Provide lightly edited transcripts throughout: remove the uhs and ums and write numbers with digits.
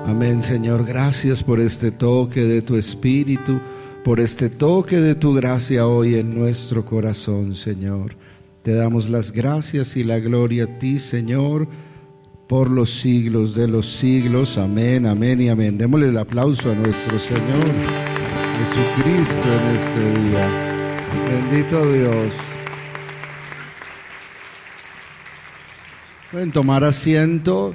Amén, Señor. Gracias por este toque de tu Espíritu, por este toque de tu gracia hoy en nuestro corazón, Señor. Te damos las gracias y la gloria a ti, Señor, por los siglos de los siglos. Amén, amén y amén. Démosle el aplauso a nuestro Señor Jesucristo en este día. Bendito Dios. Pueden tomar asiento,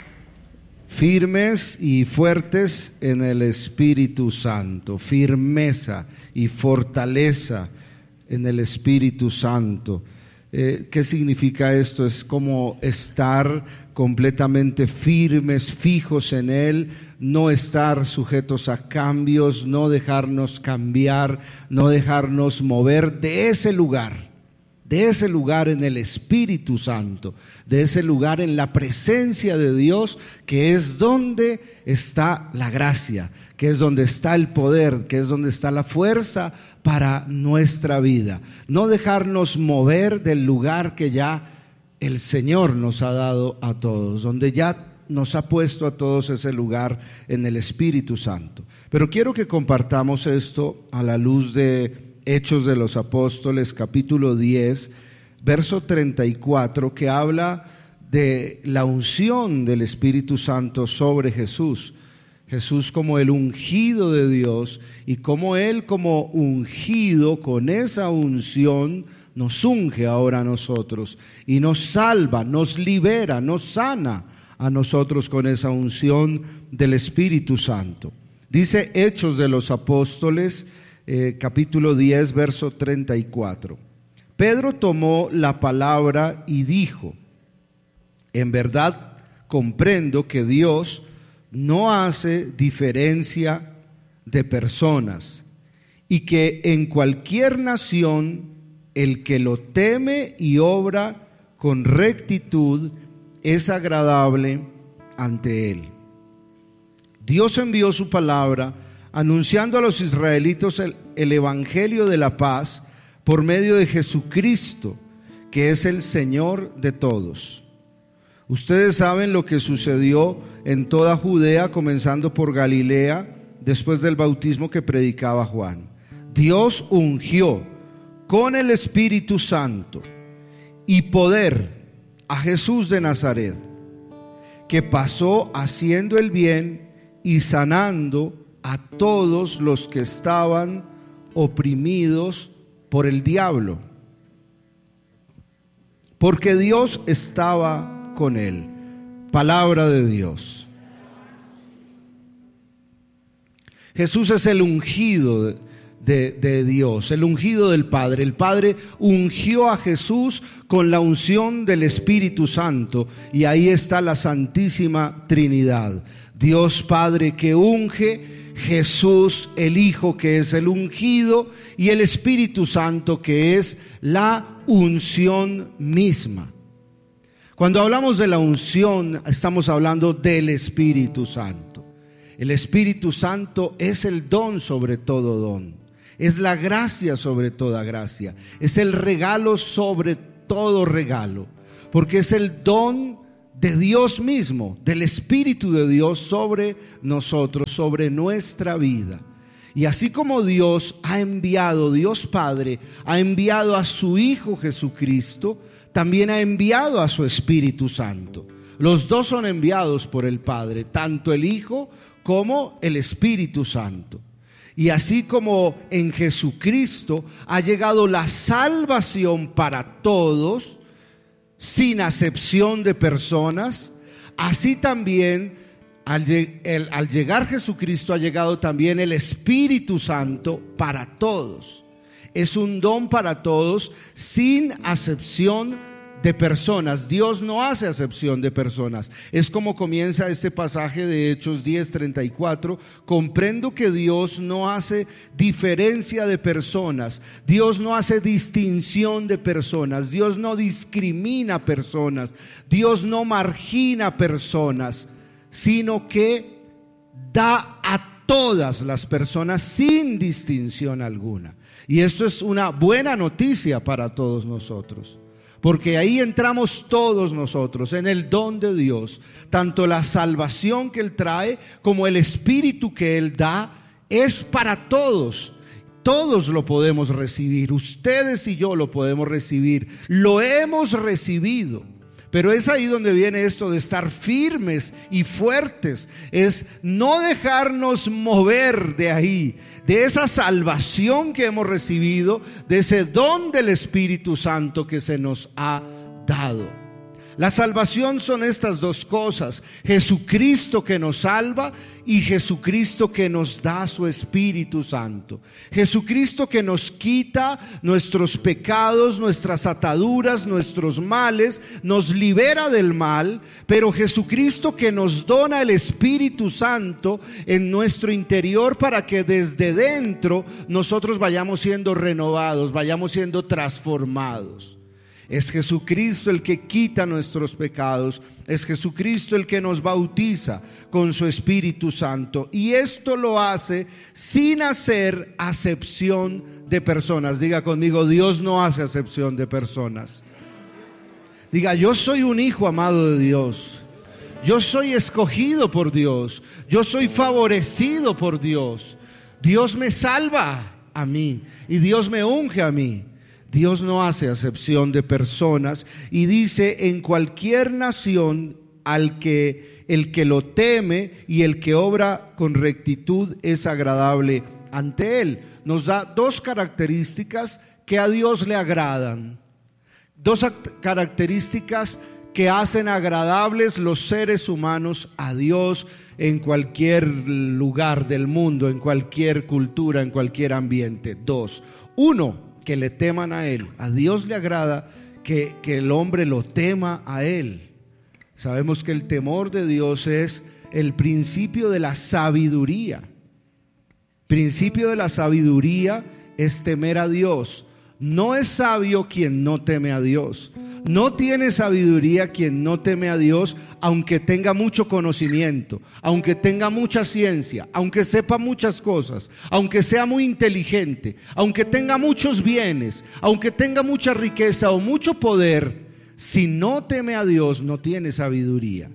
firmes y fuertes en el Espíritu Santo, firmeza y fortaleza en el Espíritu Santo. ¿Qué significa esto? Es como estar completamente firmes, fijos en Él, no estar sujetos a cambios, no dejarnos cambiar, no dejarnos mover de ese lugar en el Espíritu Santo, de ese lugar en la presencia de Dios, que es donde está la gracia, que es donde está el poder, que es donde está la fuerza para nuestra vida. No dejarnos mover del lugar que ya el Señor nos ha dado a todos, donde ya nos ha puesto a todos ese lugar en el Espíritu Santo. Pero quiero que compartamos esto a la luz de Hechos de los Apóstoles, capítulo 10, verso 34, que habla de la unción del Espíritu Santo sobre Jesús. Jesús como el ungido de Dios, y como Él como ungido, con esa unción nos unge ahora a nosotros y nos salva, nos libera, nos sana a nosotros con esa unción del Espíritu Santo. Dice Hechos de los Apóstoles, capítulo 10, verso 34. Pedro tomó la palabra y dijo: en verdad comprendo que Dios no hace diferencia de personas, y que en cualquier nación el que lo teme y obra con rectitud es agradable ante Él. Dios envió su palabra anunciando a los israelitas el evangelio de la paz por medio de Jesucristo, que es el Señor de todos. Ustedes saben lo que sucedió en toda Judea, comenzando por Galilea, después del bautismo que predicaba Juan. Dios ungió con el Espíritu Santo y poder a Jesús de Nazaret, que pasó haciendo el bien y sanando a todos los que estaban oprimidos por el diablo, porque Dios estaba con él. Palabra de Dios. Jesús es el ungido de Dios, el ungido del Padre. El Padre ungió a Jesús con la unción del Espíritu Santo, y ahí está la Santísima Trinidad. Dios Padre que unge, Jesús el Hijo que es el ungido, y el Espíritu Santo que es la unción misma. Cuando hablamos de la unción, estamos hablando del Espíritu Santo. El Espíritu Santo es el don sobre todo don, es la gracia sobre toda gracia, es el regalo sobre todo regalo, porque es el don de Dios mismo, del Espíritu de Dios sobre nosotros, sobre nuestra vida. Y así como Dios ha enviado, Dios Padre ha enviado a su Hijo Jesucristo, también ha enviado a su Espíritu Santo. Los dos son enviados por el Padre, tanto el Hijo como el Espíritu Santo. Y así como en Jesucristo ha llegado la salvación para todos, sin acepción de personas, así también al llegar Jesucristo ha llegado también el Espíritu Santo para todos. Es un don para todos, sin acepción de personas. Dios no hace acepción de personas. Es como comienza este pasaje de Hechos 10:34. Comprendo que Dios no hace diferencia de personas. Dios no hace distinción de personas. Dios no discrimina personas. Dios no margina personas, sino que da a todas las personas sin distinción alguna. Y esto es una buena noticia para todos nosotros, porque ahí entramos todos nosotros en el don de Dios. Tanto la salvación que Él trae como el Espíritu que Él da es para todos. Todos lo podemos recibir, ustedes y yo lo podemos recibir, lo hemos recibido. Pero es ahí donde viene esto de estar firmes y fuertes, es no dejarnos mover de ahí, de esa salvación que hemos recibido, de ese don del Espíritu Santo que se nos ha dado. La salvación son estas dos cosas: Jesucristo que nos salva y Jesucristo que nos da su Espíritu Santo. Jesucristo que nos quita nuestros pecados, nuestras ataduras, nuestros males, nos libera del mal, pero Jesucristo que nos dona el Espíritu Santo en nuestro interior para que desde dentro nosotros vayamos siendo renovados, vayamos siendo transformados. Es Jesucristo el que quita nuestros pecados, es Jesucristo el que nos bautiza con su Espíritu Santo, y esto lo hace sin hacer acepción de personas. Diga conmigo: Dios no hace acepción de personas. Diga: yo soy un hijo amado de Dios, yo soy escogido por Dios, yo soy favorecido por Dios. Dios me salva a mí y Dios me unge a mí. Dios no hace acepción de personas, y dice: en cualquier nación el que lo teme y el que obra con rectitud es agradable ante Él. Nos da dos características que a Dios le agradan, dos características que hacen agradables los seres humanos a Dios en cualquier lugar del mundo, en cualquier cultura, en cualquier ambiente. Dos: uno, que le teman a Él. A Dios le agrada que el hombre lo tema a Él. Sabemos que el temor de Dios es el principio de la sabiduría. Principio de la sabiduría es temer a Dios. No es sabio quien no teme a Dios. No tiene sabiduría quien no teme a Dios, aunque tenga mucho conocimiento, aunque tenga mucha ciencia, aunque sepa muchas cosas, aunque sea muy inteligente, aunque tenga muchos bienes, aunque tenga mucha riqueza o mucho poder. Si no teme a Dios, no tiene sabiduría.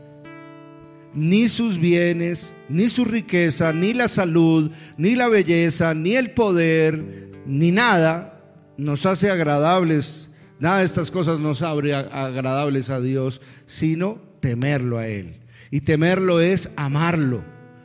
Ni sus bienes, ni su riqueza, ni la salud, ni la belleza, ni el poder, ni nada nos hace agradables. Nada de estas cosas nos hace agradables a Dios, sino temerlo a Él. Y temerlo es amarlo,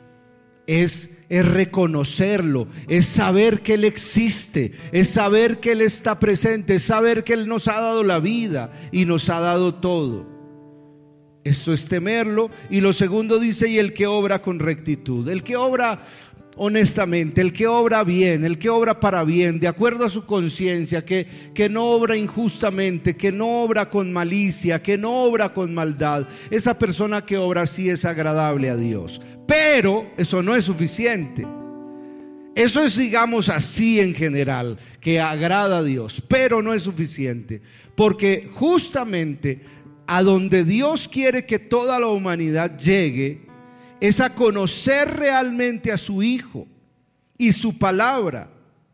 es reconocerlo, es saber que Él existe, es saber que Él está presente, es saber que Él nos ha dado la vida y nos ha dado todo. Esto es temerlo. Y lo segundo dice: y el que obra con rectitud. El que obra honestamente, el que obra bien, el que obra para bien, de acuerdo a su conciencia, que no obra injustamente, que no obra con malicia, que no obra con maldad. Esa persona que obra así es agradable a Dios. Pero eso no es suficiente. Eso es, digamos así, en general, que agrada a Dios, pero no es suficiente, porque justamente a donde Dios quiere que toda la humanidad llegue es a conocer realmente a su Hijo y su palabra.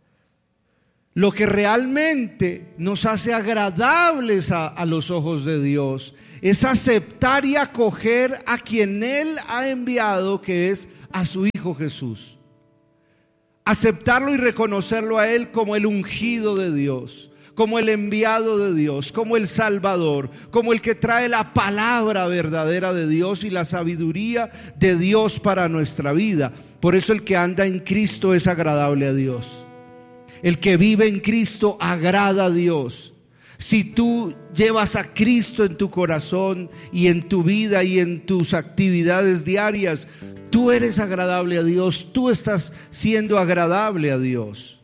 Lo que realmente nos hace agradables a los ojos de Dios es aceptar y acoger a quien Él ha enviado, que es a su Hijo Jesús. Aceptarlo y reconocerlo a Él como el ungido de Dios, como el enviado de Dios, como el Salvador, como el que trae la palabra verdadera de Dios y la sabiduría de Dios para nuestra vida. Por eso el que anda en Cristo es agradable a Dios. El que vive en Cristo agrada a Dios. Si tú llevas a Cristo en tu corazón y en tu vida y en tus actividades diarias, tú eres agradable a Dios, tú estás siendo agradable a Dios.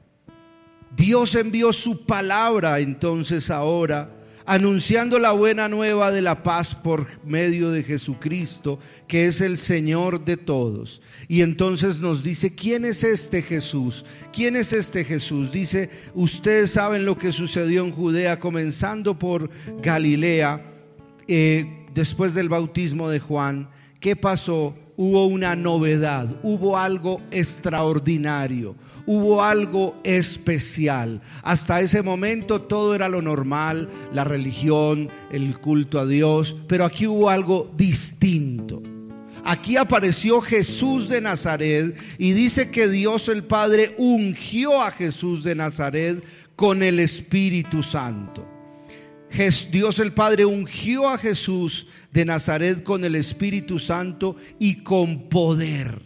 Dios envió su palabra entonces ahora, anunciando la buena nueva de la paz por medio de Jesucristo, que es el Señor de todos. Y entonces nos dice: ¿quién es este Jesús? ¿Quién es este Jesús? Dice: ustedes saben lo que sucedió en Judea, comenzando por Galilea, después del bautismo de Juan, ¿qué pasó? Hubo una novedad, hubo algo extraordinario, hubo algo especial. Hasta ese momento todo era lo normal, la religión, el culto a Dios, pero aquí hubo algo distinto. Aquí apareció Jesús de Nazaret y dice que Dios el Padre ungió a Jesús de Nazaret con el Espíritu Santo. Dios el Padre ungió a Jesús de Nazaret con el Espíritu Santo y con poder.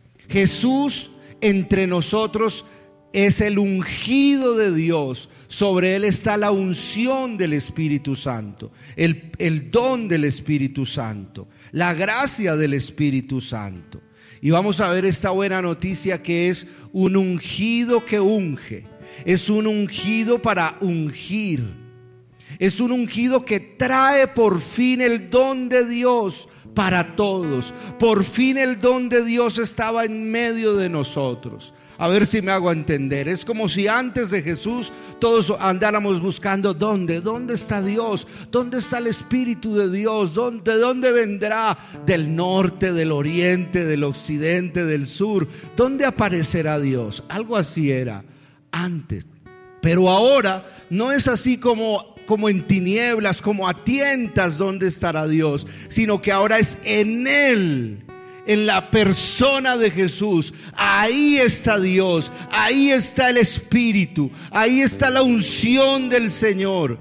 Jesús entre nosotros es el ungido de Dios. Sobre él está la unción del Espíritu Santo, el don del Espíritu Santo, la gracia del Espíritu Santo. Y vamos a ver esta buena noticia, que es un ungido que unge. Es un ungido para ungir. Es un ungido que trae por fin el don de Dios para todos. Por fin el don de Dios estaba en medio de nosotros. A ver si me hago entender. Es como si antes de Jesús todos andáramos buscando ¿dónde está Dios? ¿Dónde está el Espíritu de Dios? ¿De dónde vendrá? ¿Del norte, del oriente, del occidente, del sur? ¿Dónde aparecerá Dios? Algo así era antes. Pero ahora no es así como en tinieblas, como a tientas dónde estará Dios, sino que ahora es en Él, en la persona de Jesús. Ahí está Dios, ahí está el Espíritu, ahí está la unción del Señor,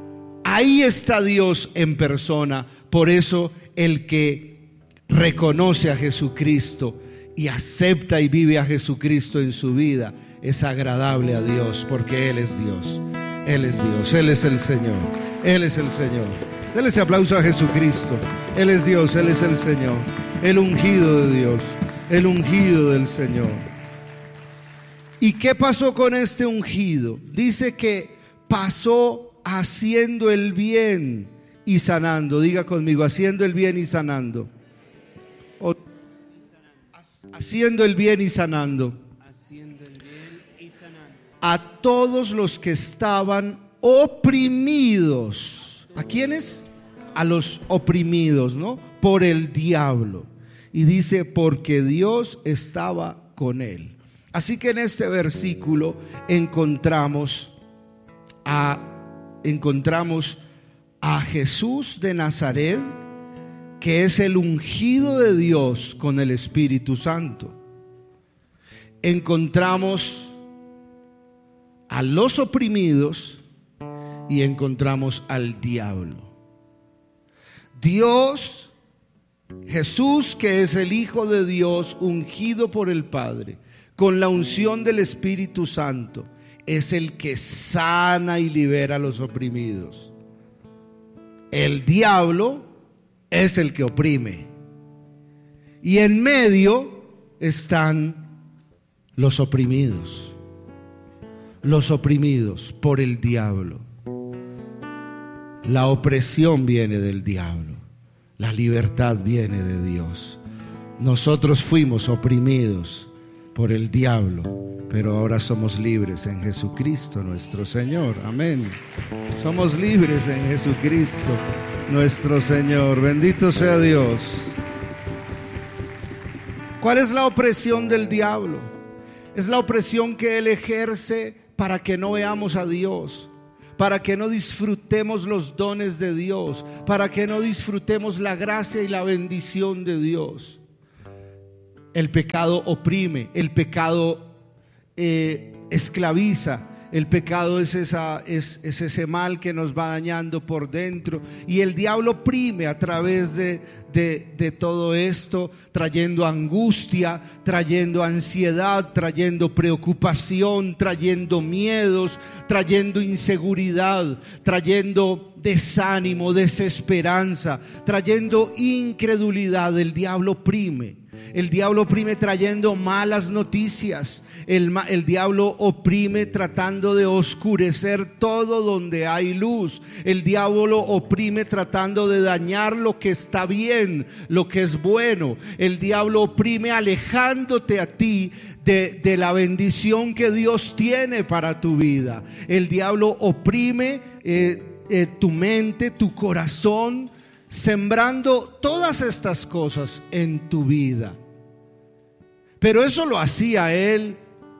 ahí está Dios en persona. Por eso el que reconoce a Jesucristo y acepta y vive a Jesucristo en su vida es agradable a Dios, porque Él es Dios. Él es Dios, Él es el Señor, Él es el Señor. Denle ese aplauso a Jesucristo. Él es Dios, Él es el Señor, el ungido de Dios, el ungido del Señor. ¿Y qué pasó con este ungido? Dice que pasó haciendo el bien y sanando. Diga conmigo, haciendo el bien y sanando. Haciendo el bien y sanando. A todos los que estaban oprimidos. ¿A quiénes? A los oprimidos, ¿no? Por el diablo. Y dice, porque Dios estaba con él. Así que en este versículo encontramos a Jesús de Nazaret, que es el ungido de Dios con el Espíritu Santo. Encontramos a los oprimidos y encontramos al diablo. Dios, Jesús, que es el Hijo de Dios, ungido por el Padre, con la unción del Espíritu Santo, es el que sana y libera a los oprimidos. El diablo es el que oprime. Y en medio están los oprimidos. Los oprimidos por el diablo. La opresión viene del diablo, la libertad viene de Dios. Nosotros fuimos oprimidos por el diablo, pero ahora somos libres en Jesucristo nuestro Señor. Amén. Somos libres en Jesucristo nuestro Señor. Bendito sea Dios. ¿Cuál es la opresión del diablo? Es la opresión que él ejerce para que no veamos a Dios, para que no disfrutemos los dones de Dios, para que no disfrutemos la gracia y la bendición de Dios. El pecado oprime, el pecado esclaviza, el pecado es ese mal que nos va dañando por dentro, y el diablo oprime a través de todo esto, trayendo angustia, trayendo ansiedad, trayendo preocupación, trayendo miedos, trayendo inseguridad, trayendo desánimo, desesperanza, trayendo incredulidad. El diablo oprime. El diablo oprime trayendo malas noticias. El diablo oprime tratando de oscurecer todo donde hay luz. El diablo oprime tratando de dañar lo que está bien, lo que es bueno. El diablo oprime alejándote a ti de la bendición que Dios tiene para tu vida. El diablo oprime tu mente, tu corazón, sembrando todas estas cosas en tu vida. Pero eso lo hacía Él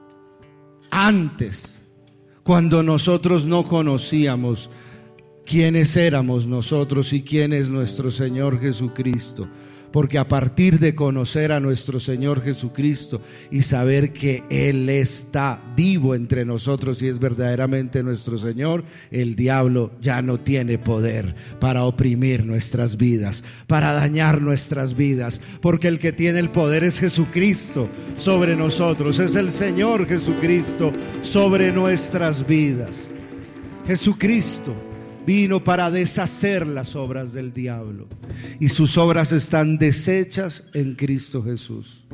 antes, cuando nosotros no conocíamos quiénes éramos nosotros y quién es nuestro Señor Jesucristo. Porque a partir de conocer a nuestro Señor Jesucristo y saber que Él está vivo entre nosotros y es verdaderamente nuestro Señor, el diablo ya no tiene poder para oprimir nuestras vidas, para dañar nuestras vidas, porque el que tiene el poder es Jesucristo sobre nosotros, es el Señor Jesucristo sobre nuestras vidas. Jesucristo vino para deshacer las obras del diablo y sus obras están deshechas en Cristo Jesús.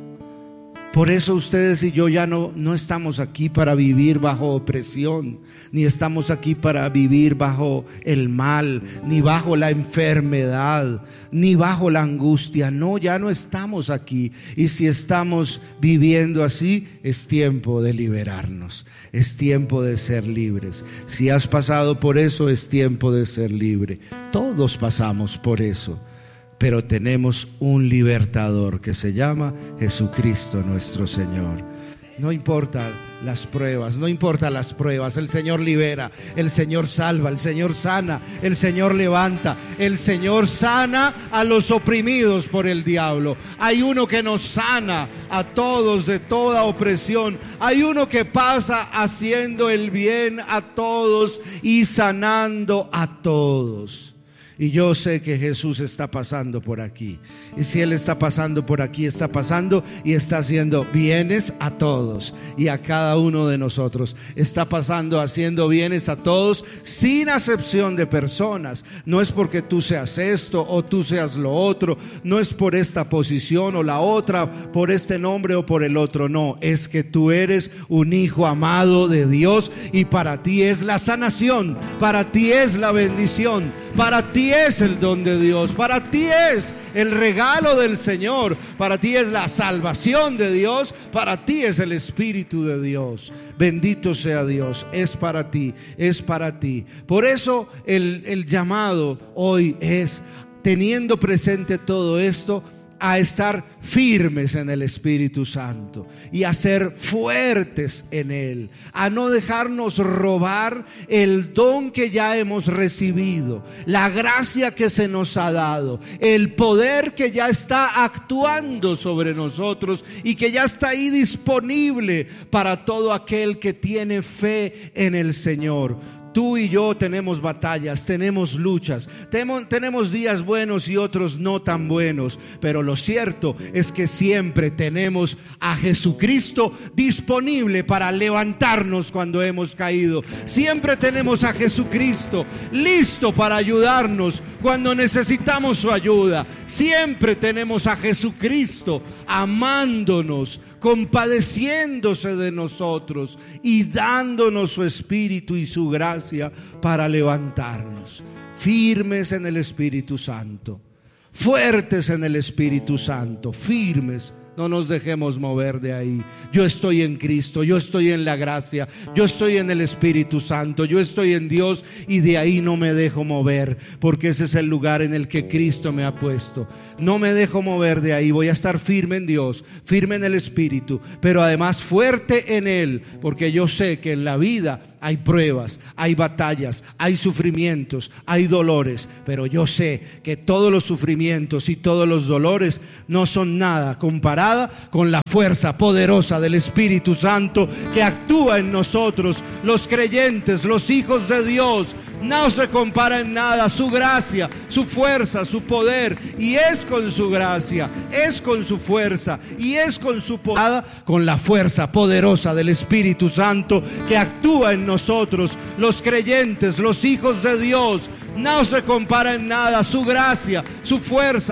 Por eso ustedes y yo ya no estamos aquí para vivir bajo opresión, ni estamos aquí para vivir bajo el mal, ni bajo la enfermedad, ni bajo la angustia. No, ya no estamos aquí. Y si estamos viviendo así, es tiempo de liberarnos, es tiempo de ser libres. Si has pasado por eso, es tiempo de ser libre. Todos pasamos por eso. Pero tenemos un libertador que se llama Jesucristo nuestro Señor. No importa las pruebas, no importa las pruebas, el Señor libera, el Señor salva, el Señor sana, el Señor levanta, el Señor sana a los oprimidos por el diablo. Hay uno que nos sana a todos de toda opresión. Hay uno que pasa haciendo el bien a todos y sanando a todos. Y yo sé que Jesús está pasando por aquí. Y si Él está pasando por aquí, está pasando y está haciendo bienes a todos y a cada uno de nosotros. Está pasando haciendo bienes a todos sin acepción de personas. No es porque tú seas esto o tú seas lo otro. No es por esta posición o la otra, por este nombre o por el otro. No, es que tú eres un hijo amado de Dios y para ti es la sanación, para ti es la bendición, para ti es el don de Dios, para ti es el regalo del Señor, para ti es la salvación de Dios, para ti es el Espíritu de Dios. Bendito sea Dios, es para ti, es para ti. Por eso el llamado hoy es, teniendo presente todo esto, a estar firmes en el Espíritu Santo y a ser fuertes en Él, a no dejarnos robar el don que ya hemos recibido, la gracia que se nos ha dado, el poder que ya está actuando sobre nosotros y que ya está ahí disponible para todo aquel que tiene fe en el Señor. Tú y yo tenemos batallas, tenemos luchas, tenemos días buenos y otros no tan buenos, pero lo cierto es que siempre tenemos a Jesucristo disponible para levantarnos cuando hemos caído. Siempre tenemos a Jesucristo listo para ayudarnos cuando necesitamos su ayuda. Siempre tenemos a Jesucristo amándonos, compadeciéndose de nosotros y dándonos su Espíritu y su gracia para levantarnos. Firmes en el Espíritu Santo, fuertes en el Espíritu Santo, firmes. No nos dejemos mover de ahí. Yo estoy en Cristo, yo estoy en la gracia, yo estoy en el Espíritu Santo, yo estoy en Dios y de ahí no me dejo mover, porque ese es el lugar en el que Cristo me ha puesto. No me dejo mover de ahí, voy a estar firme en Dios, firme en el Espíritu, pero además fuerte en Él, porque yo sé que en la vida hay pruebas, hay batallas, hay sufrimientos, hay dolores, pero yo sé que todos los sufrimientos y todos los dolores no son nada comparada con la fuerza poderosa del Espíritu Santo que actúa en nosotros, los creyentes, los hijos de Dios. No se compara en nada su gracia, su fuerza, su poder, y es con su gracia, es con su fuerza y es con su poder, con la fuerza poderosa del Espíritu Santo que actúa en nosotros, los creyentes, los hijos de Dios. No se compara en nada su gracia, su fuerza.